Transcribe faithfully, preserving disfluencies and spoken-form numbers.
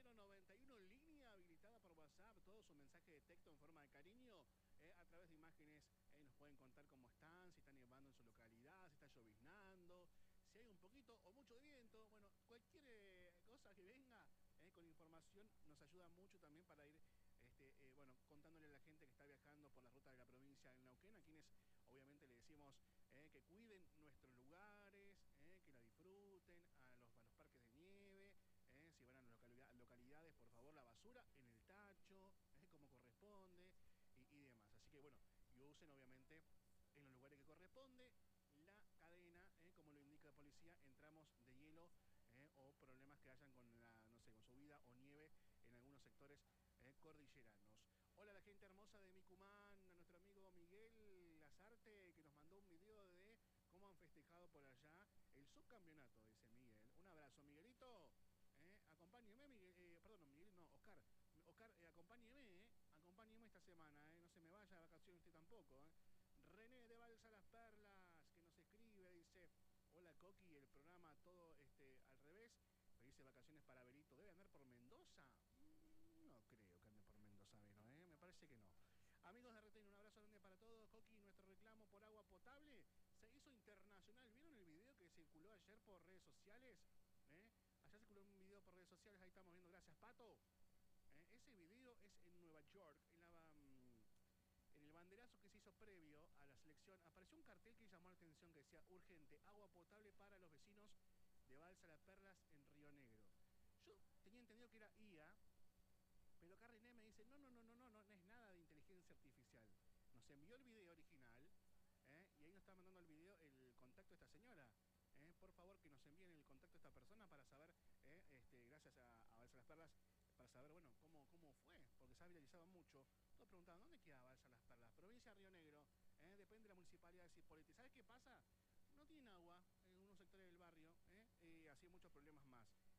cero noventa y uno, línea habilitada por WhatsApp, todo su mensaje de texto en forma de cariño, eh, a través de imágenes, eh, nos pueden contar cómo están, si está nevando en su localidad, si está lloviznando, si hay un poquito o mucho de viento, bueno, cualquier eh, cosa que venga eh, con información nos ayuda mucho también para ir, este, eh, bueno, contándole a la gente que está viajando por la ruta de la provincia de Neuquén, a quienes obviamente le decimos eh, que cuiden nuestros lugares, eh, que la disfruten, a los, a los parques de nieve, eh, si van a localidad, localidades, por favor, la basura en el tacho, eh, como corresponde, y, y demás. Así que bueno, y usen obviamente en los lugares que corresponde la cadena, eh, como lo indica la policía, en tramos de hielo eh, o problemas que hayan con la, no sé, con subida o nieve en algunos sectores eh, cordilleranos. Hola a la gente hermosa de Micumán, a nuestro amigo Miguel Lazarte, que nos mandó un video de cómo han festejado por allá el subcampeonato, dice Miguel. Un abrazo, Miguelito. Eh, acompáñeme, Miguel, eh, perdón, no, Miguel, no, Oscar. Oscar, eh, acompáñeme, eh, acompáñeme esta semana, eh, no se me vaya de vacaciones usted tampoco. Eh. René de Balsa Las Perlas, que nos escribe, dice, hola Coqui, el programa todo este al revés. Felices vacaciones para Berito. ¿Debe andar por Mendoza? Mm, no creo que ande por Mendoza, Vero, ¿eh? Me parece que no. Amigos de R T N, un abrazo grande para todos. Coqui, nuestro reclamo por agua potable se hizo internacional. ¿Vieron el video que circuló ayer por redes sociales? ¿Eh? Allá circuló un video por redes sociales, ahí estamos viendo, gracias, Pato. ¿Eh? Ese video es en Nueva York, en la... Um, en el banderazo que se hizo previo a la selección, apareció un cartel que llamó la atención que decía, urgente, agua potable para los vecinos de Balsa Las Perlas en Río Negro. Yo tenía entendido que era I A, pero acá René me dice, no, no, no, no, no, no, no es nada de inteligencia artificial. Nos envió el video original, ¿eh? Y ahí nos está mandando el video, el contacto de esta señora. ¿Eh? Por favor, que nos envíen el contacto de esta persona para saber, ¿eh? este, gracias a, a Balsa Las Perlas, para saber, bueno, cómo, cómo fue, porque se ha viralizado mucho. Todos preguntaban, ¿dónde queda Balsa Las Perlas? Provincia de Río Negro, ¿eh? Depende de la municipalidad de Cipolletti. ¿Sabes qué pasa? No tienen agua en unos sectores del barrio, ¿eh? Eh, así hay muchos problemas más.